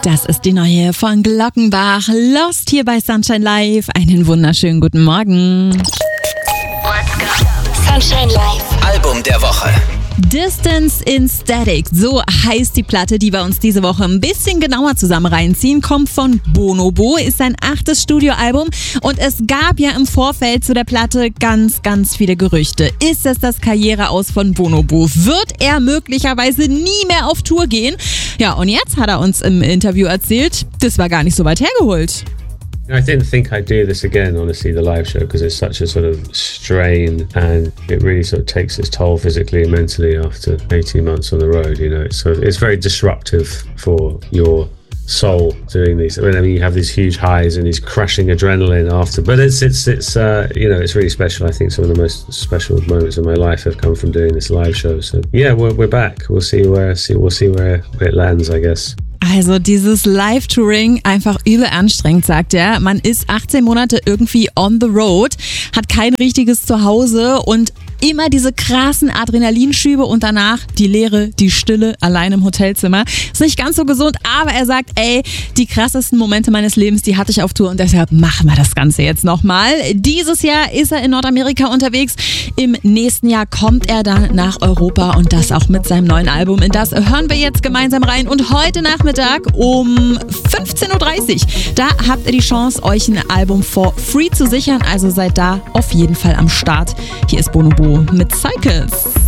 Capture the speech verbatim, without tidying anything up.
Das ist die neue von Glockenbach. Lost hier bei Sunshine Live. Einen wunderschönen guten Morgen. Let's go. Sunshine Live. Album der Woche. Distance in Static, so heißt die Platte, die wir uns diese Woche ein bisschen genauer zusammen reinziehen, kommt von Bonobo, ist sein achtes Studioalbum und es gab ja im Vorfeld zu der Platte ganz, ganz viele Gerüchte. Ist es das Karriereaus von Bonobo? Wird er möglicherweise nie mehr auf Tour gehen? Ja, und jetzt hat er uns im Interview erzählt, das war gar nicht so weit hergeholt. I didn't think I'd do this again, honestly, the live show, because it's such a sort of strain and it really sort of takes its toll physically and mentally after eighteen months on the road, you know. It's sort of, it's very disruptive for your soul doing these. I mean, you have these huge highs and these crushing adrenaline after, but it's, it's, it's uh, you know, it's really special. I think some of the most special moments of my life have come from doing this live show. So yeah, we're, we're back. We'll see where, see, we'll see where, where it lands, I guess. Also dieses Live-Touring einfach übel anstrengend, sagt er. Man ist achtzehn Monate irgendwie on the road, hat kein richtiges Zuhause und immer diese krassen Adrenalinschübe und danach die Leere, die Stille allein im Hotelzimmer. Ist nicht ganz so gesund, aber er sagt, ey, die krassesten Momente meines Lebens, die hatte ich auf Tour und deshalb machen wir das Ganze jetzt nochmal. Dieses Jahr ist er in Nordamerika unterwegs. Im nächsten Jahr kommt er dann nach Europa und das auch mit seinem neuen Album. In das hören wir jetzt gemeinsam rein und heute Nachmittag um fünfzehn Uhr dreißig, da habt ihr die Chance, euch ein Album for free zu sichern. Also seid da auf jeden Fall am Start. Hier ist Bonobo mit Cycles.